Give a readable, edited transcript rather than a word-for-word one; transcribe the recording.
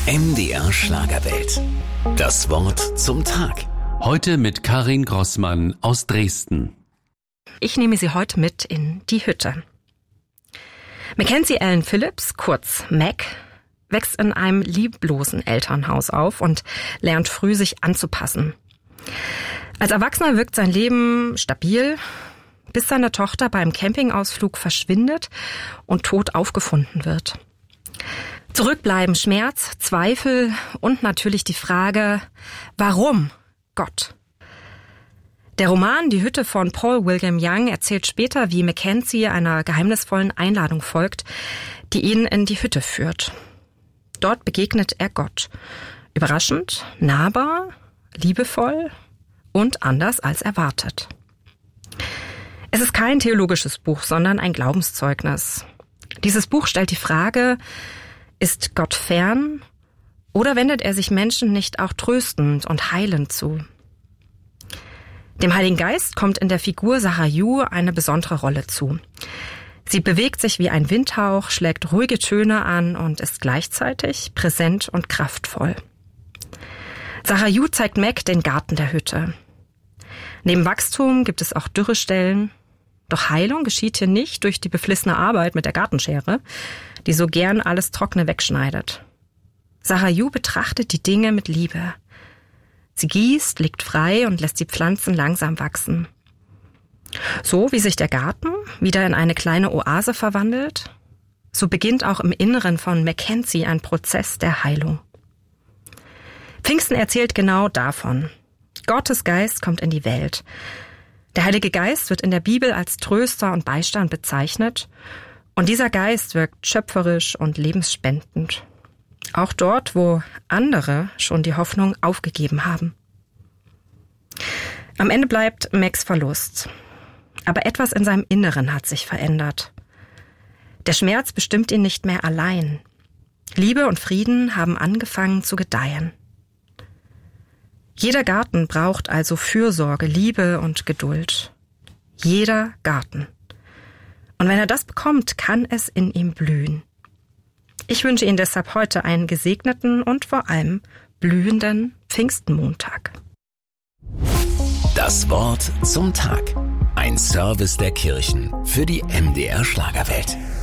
MDR Schlagerwelt. Das Wort zum Tag. Heute mit Karin Grossmann aus Dresden. Ich nehme Sie heute mit in die Hütte. Mackenzie Allen Phillips, kurz Mac, wächst in einem lieblosen Elternhaus auf und lernt früh, sich anzupassen. Als Erwachsener wirkt sein Leben stabil, bis seine Tochter beim Campingausflug verschwindet und tot aufgefunden wird. Zurückbleiben Schmerz, Zweifel und natürlich die Frage, warum Gott? Der Roman Die Hütte von Paul William Young erzählt später, wie Mackenzie einer geheimnisvollen Einladung folgt, die ihn in die Hütte führt. Dort begegnet er Gott. Überraschend, nahbar, liebevoll und anders als erwartet. Es ist kein theologisches Buch, sondern ein Glaubenszeugnis. Dieses Buch stellt die Frage, ist Gott fern oder wendet er sich Menschen nicht auch tröstend und heilend zu? Dem Heiligen Geist kommt in der Figur Sarayu eine besondere Rolle zu. Sie bewegt sich wie ein Windhauch, schlägt ruhige Töne an und ist gleichzeitig präsent und kraftvoll. Sarayu zeigt Mac den Garten der Hütte. Neben Wachstum gibt es auch Dürrestellen. Doch Heilung geschieht hier nicht durch die beflissene Arbeit mit der Gartenschere, die so gern alles Trockene wegschneidet. Sarayu betrachtet die Dinge mit Liebe. Sie gießt, legt frei und lässt die Pflanzen langsam wachsen. So wie sich der Garten wieder in eine kleine Oase verwandelt, so beginnt auch im Inneren von Mackenzie ein Prozess der Heilung. Pfingsten erzählt genau davon. Gottes Geist kommt in die Welt. Der Heilige Geist wird in der Bibel als Tröster und Beistand bezeichnet. Und dieser Geist wirkt schöpferisch und lebensspendend. Auch dort, wo andere schon die Hoffnung aufgegeben haben. Am Ende bleibt Macs Verlust. Aber etwas in seinem Inneren hat sich verändert. Der Schmerz bestimmt ihn nicht mehr allein. Liebe und Frieden haben angefangen zu gedeihen. Jeder Garten braucht also Fürsorge, Liebe und Geduld. Jeder Garten. Und wenn er das bekommt, kann es in ihm blühen. Ich wünsche Ihnen deshalb heute einen gesegneten und vor allem blühenden Pfingstmontag. Das Wort zum Tag. Ein Service der Kirchen für die MDR Schlagerwelt.